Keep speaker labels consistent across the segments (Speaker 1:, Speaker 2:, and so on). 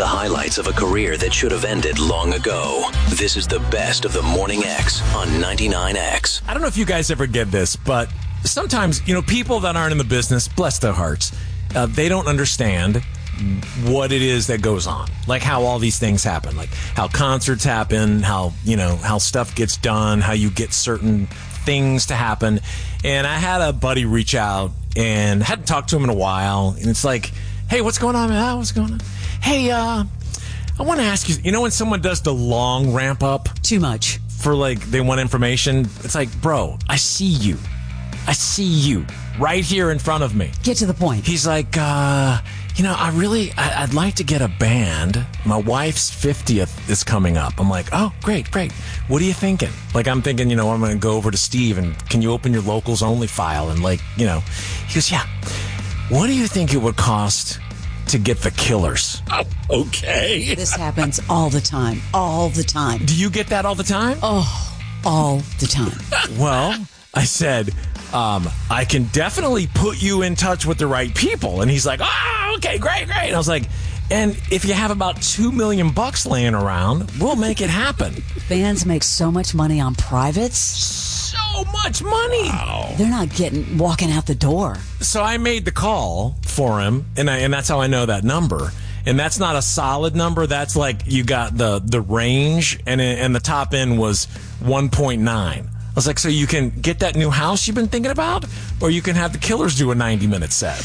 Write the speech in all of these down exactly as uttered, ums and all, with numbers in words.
Speaker 1: The highlights of a career that should have ended long ago. This is the best of the Morning X on ninety-nine X.
Speaker 2: I don't know if you guys ever get this, but sometimes, you know, people that aren't in the business, bless their hearts, uh, they don't understand what it is that goes on. Like how all these things happen. Like how concerts happen, how, you know, how stuff gets done, how you get certain things to happen. And I had a buddy reach out and hadn't talked to him in a while. And it's like, hey, what's going on, man? What's going on? Hey, uh, I want to ask you, you know when someone does the long ramp up?
Speaker 3: Too much.
Speaker 2: For like, they want information. It's like, bro, I see you. I see you right here in front of me.
Speaker 3: Get to the point.
Speaker 2: He's like, uh, you know, I really, I, I'd like to get a band. My wife's fiftieth is coming up. I'm like, oh, great, great. What are you thinking? Like, I'm thinking, you know, I'm going to go over to Steve and can you open your locals only file? And like, you know, he goes, yeah. What do you think it would cost to get the Killers?
Speaker 4: Oh, okay.
Speaker 3: This happens all the time. All the time.
Speaker 2: Do you get that all the time?
Speaker 3: Oh, all the time.
Speaker 2: Well, I said, um, I can definitely put you in touch with the right people. And he's like, oh, okay, great, great. And I was like, and if you have about two million bucks laying around, we'll make it happen.
Speaker 3: Bands make so much money on privates.
Speaker 2: So much money.
Speaker 4: Wow.
Speaker 3: They're not getting walking out the door.
Speaker 2: So I made the call for him, and I, and that's how I know that number. And that's not a solid number. That's like you got the the range, and it, and the top end was one point nine. I was like, so you can get that new house you've been thinking about, or you can have the Killers do a ninety-minute set.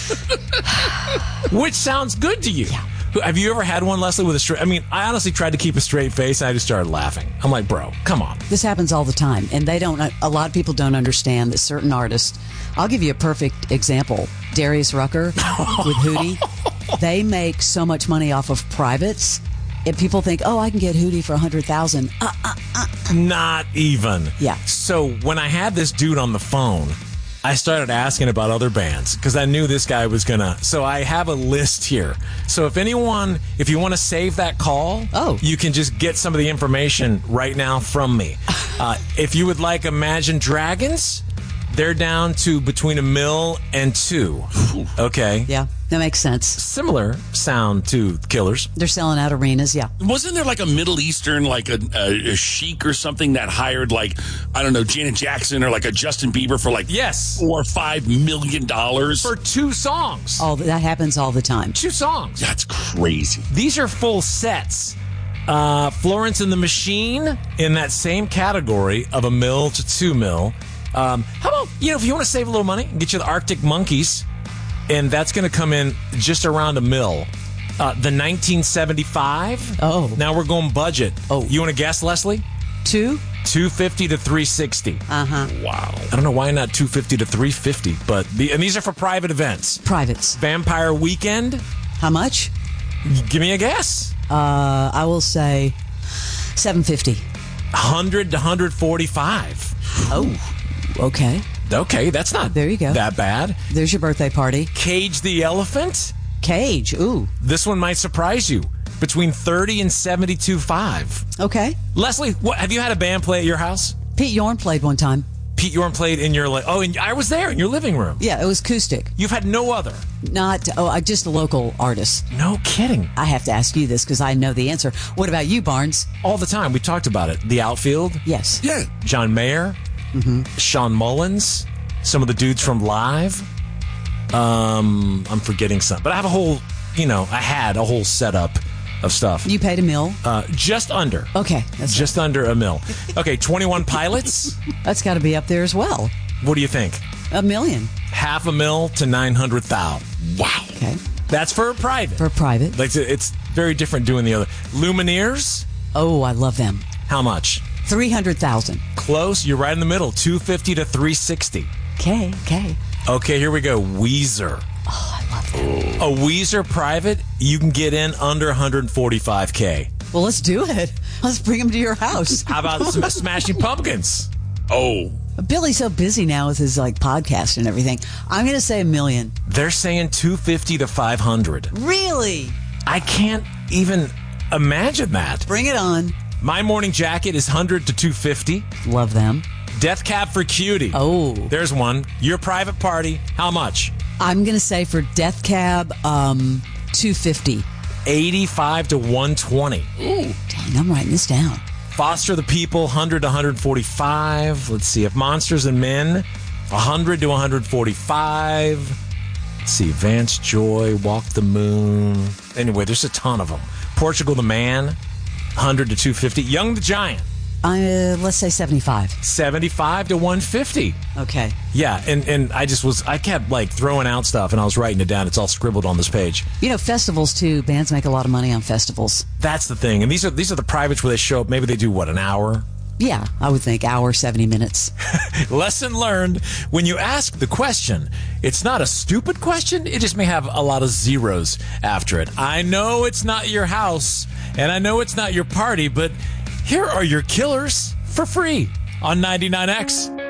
Speaker 2: Which sounds good to you.
Speaker 3: Yeah.
Speaker 2: Have you ever had one, Leslie, with a straight... I mean, I honestly tried to keep a straight face. I just started laughing. I'm like, bro, come on.
Speaker 3: This happens all the time, and they don't. A lot of people don't understand that certain artists. I'll give you a perfect example. Darius Rucker with Hootie. They make so much money off of privates. And people think, oh, I can get Hootie for a hundred thousand. Uh, uh, uh.
Speaker 2: Not even.
Speaker 3: Yeah.
Speaker 2: So when I had this dude on the phone, I started asking about other bands because I knew this guy was going to. So I have a list here. So if anyone, if you want to save that call,
Speaker 3: oh.
Speaker 2: you can just get some of the information right now from me. Uh, if you would like Imagine Dragons, they're down to between a mil and two. Okay.
Speaker 3: Yeah, that makes sense.
Speaker 2: Similar sound to Killers.
Speaker 3: They're selling out arenas, yeah.
Speaker 4: Wasn't there like a Middle Eastern, like a, a, a sheik or something that hired like, I don't know, Janet Jackson or like a Justin Bieber for like
Speaker 2: yes.
Speaker 4: four or five million dollars?
Speaker 2: For two songs.
Speaker 3: All that happens all the time.
Speaker 2: Two songs.
Speaker 4: That's crazy.
Speaker 2: These are full sets. Uh, Florence and the Machine in that same category of a mil to two mil. Um, how about, you know, if you want to save a little money, get you the Arctic Monkeys, and that's going to come in just around a mil. Uh, the nineteen seventy-five.
Speaker 3: Oh.
Speaker 2: Now we're going budget.
Speaker 3: Oh.
Speaker 2: You want to guess, Leslie?
Speaker 3: Two?
Speaker 2: two fifty to three sixty.
Speaker 3: Uh-huh.
Speaker 4: Wow.
Speaker 2: I don't know why not two fifty to three fifty, but the, and these are for private events.
Speaker 3: Privates.
Speaker 2: Vampire Weekend.
Speaker 3: How much?
Speaker 2: Give me a guess.
Speaker 3: Uh, I will say seven fifty.
Speaker 2: one hundred to one forty-five.
Speaker 3: Oh, okay.
Speaker 2: Okay, that's not
Speaker 3: there you go.
Speaker 2: that bad.
Speaker 3: There's your birthday party.
Speaker 2: Cage the Elephant.
Speaker 3: Cage, ooh.
Speaker 2: This one might surprise you. Between thirty and seventy-two five.
Speaker 3: Okay.
Speaker 2: Leslie, what, have you had a band play at your house?
Speaker 3: Pete Yorn played one time.
Speaker 2: Pete Yorn played in your, like, oh, and I was there in your living room.
Speaker 3: Yeah, it was acoustic.
Speaker 2: You've had no other?
Speaker 3: Not, oh, I just a local artist.
Speaker 2: No kidding.
Speaker 3: I have to ask you this because I know the answer. What about you, Barnes?
Speaker 2: All the time. We talked about it. The Outfield.
Speaker 3: Yes.
Speaker 4: Yeah.
Speaker 2: John Mayer. Mm-hmm. Sean Mullins. Some of the dudes from Live. Um, I'm forgetting some. But I have a whole, you know, I had a whole setup of stuff.
Speaker 3: You paid a mil?
Speaker 2: Uh, just under.
Speaker 3: Okay. That's
Speaker 2: just right. under a mil. Okay, twenty-one Pilots.
Speaker 3: That's got to be up there as well.
Speaker 2: What do you think?
Speaker 3: A million.
Speaker 2: Half a mil to nine hundred thousand. Wow.
Speaker 3: Okay.
Speaker 2: That's for a private.
Speaker 3: For a private.
Speaker 2: Like it's very different doing the other. Lumineers.
Speaker 3: Oh, I love them.
Speaker 2: How much?
Speaker 3: three hundred thousand.
Speaker 2: Close. You're right in the middle. two fifty to three sixty.
Speaker 3: Okay, okay.
Speaker 2: Okay, here we go. Weezer.
Speaker 3: Oh, I love them.
Speaker 2: A Weezer private, you can get in under one forty-five K.
Speaker 3: Well, let's do it. Let's bring them to your house.
Speaker 2: How about some Smashing Pumpkins?
Speaker 4: Oh.
Speaker 3: Billy's so busy now with his like podcast and everything. I'm going to say a million.
Speaker 2: They're saying two fifty to five hundred.
Speaker 3: Really?
Speaker 2: I can't even imagine that.
Speaker 3: Bring it on.
Speaker 2: My Morning Jacket is one hundred to two fifty.
Speaker 3: Love them.
Speaker 2: Death Cab for Cutie.
Speaker 3: Oh.
Speaker 2: There's one. Your private party, how much?
Speaker 3: I'm going to say for Death Cab, um, two fifty.
Speaker 2: eighty-five to one twenty.
Speaker 4: Ooh.
Speaker 3: Dang, I'm writing this down.
Speaker 2: Foster the People, one hundred to one forty-five. Let's see. If Monsters and Men, one hundred to one forty-five. Let's see. Vance Joy, Walk the Moon. Anyway, there's a ton of them. Portugal the Man, one hundred to two fifty. Young the Giant.
Speaker 3: Uh, let's say seventy-five.
Speaker 2: seventy-five to one fifty.
Speaker 3: Okay.
Speaker 2: Yeah, and, and I just was, I kept like throwing out stuff and I was writing it down. It's all scribbled on this page.
Speaker 3: You know, festivals too. Bands make a lot of money on festivals.
Speaker 2: That's the thing. And these are these are the privates where they show up. Maybe they do, what, an hour?
Speaker 3: Yeah, I would think hour, seventy minutes.
Speaker 2: Lesson learned, when you ask the question, it's not a stupid question. It just may have a lot of zeros after it. I know it's not your house, and I know it's not your party, but here are your killers for free on ninety-nine X.